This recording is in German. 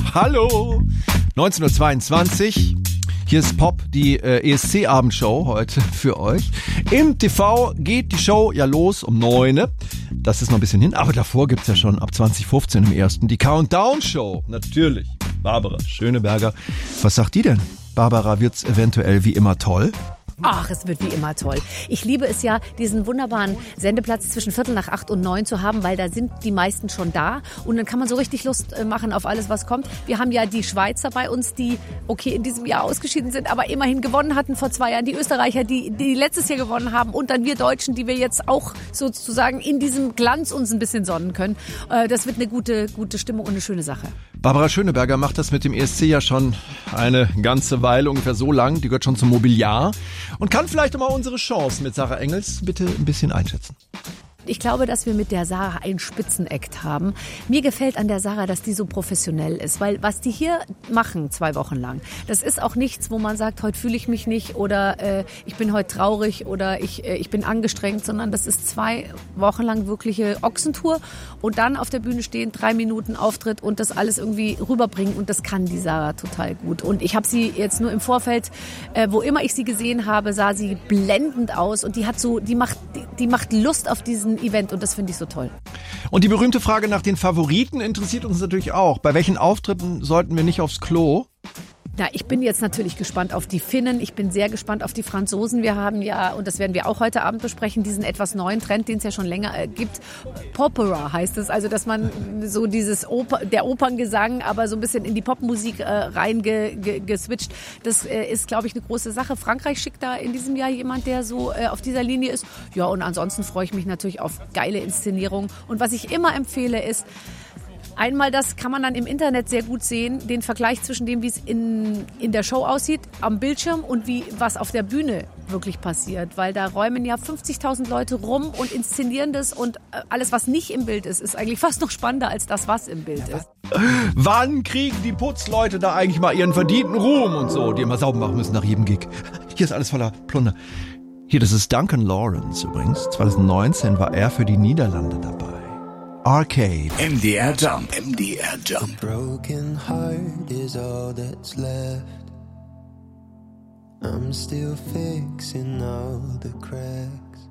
Hallo, 19:22 Uhr. Hier ist Pop, die ESC-Abendshow heute für euch. Im TV geht die Show ja los um 9 Uhr. Das ist noch ein bisschen hin, aber davor gibt's ja schon ab 2015 im ersten die Countdown-Show. Natürlich, Barbara Schöneberger. Was sagt die denn? Barbara, wird's eventuell wie immer toll? Ach, es wird wie immer toll. Ich liebe es ja, diesen wunderbaren Sendeplatz zwischen 7:45 und 9 zu haben, weil da sind die meisten schon da und dann kann man so richtig Lust machen auf alles, was kommt. Wir haben ja die Schweizer bei uns, die, okay, in diesem Jahr ausgeschieden sind, aber immerhin gewonnen hatten vor 2 Jahren. Die Österreicher, die letztes Jahr gewonnen haben und dann wir Deutschen, die wir jetzt auch sozusagen in diesem Glanz uns ein bisschen sonnen können. Das wird eine gute Stimmung und eine schöne Sache. Barbara Schöneberger macht das mit dem ESC ja schon eine ganze Weile, ungefähr so lang. Die gehört schon zum Mobiliar und kann vielleicht auch mal unsere Chance mit Sarah Engels bitte ein bisschen einschätzen. Ich glaube, dass wir mit der Sarah einen Spitzenakt haben. Mir gefällt an der Sarah, dass die so professionell ist, weil was die hier machen 2 Wochen lang, das ist auch nichts, wo man sagt, heute fühle ich mich nicht oder ich bin heute traurig oder ich bin angestrengt, sondern das ist 2 Wochen lang wirkliche Ochsentour und dann auf der Bühne stehen, 3 Minuten Auftritt und das alles irgendwie rüberbringen und das kann die Sarah total gut. Und ich habe sie jetzt nur im Vorfeld, wo immer ich sie gesehen habe, sah sie blendend aus und die macht Lust auf diesen Event und das finde ich so toll. Und die berühmte Frage nach den Favoriten interessiert uns natürlich auch. Bei welchen Auftritten sollten wir nicht aufs Klo? Ja, ich bin jetzt natürlich gespannt auf die Finnen, ich bin sehr gespannt auf die Franzosen. Wir haben ja, und das werden wir auch heute Abend besprechen, diesen etwas neuen Trend, den es ja schon länger gibt. Popera heißt es, also dass man so der Operngesang, aber so ein bisschen in die Popmusik geswitcht. Das ist, glaube ich, eine große Sache. Frankreich schickt da in diesem Jahr jemand, der so auf dieser Linie ist. Ja, und ansonsten freue ich mich natürlich auf geile Inszenierungen. Und was ich immer empfehle ist, einmal, das kann man dann im Internet sehr gut sehen, den Vergleich zwischen dem, wie es in der Show aussieht, am Bildschirm und was auf der Bühne wirklich passiert. Weil da räumen ja 50.000 Leute rum und inszenieren das und alles, was nicht im Bild ist eigentlich fast noch spannender als das, was im Bild ist. Wann kriegen die Putzleute da eigentlich mal ihren verdienten Ruhm und so, die immer sauber machen müssen nach jedem Gig? Hier ist alles voller Plunder. Hier, das ist Duncan Lawrence übrigens. 2019 war er für die Niederlande dabei. Arcade. MDR Jump. MDR Jump. A broken heart is all that's left. I'm still fixing all the cracks.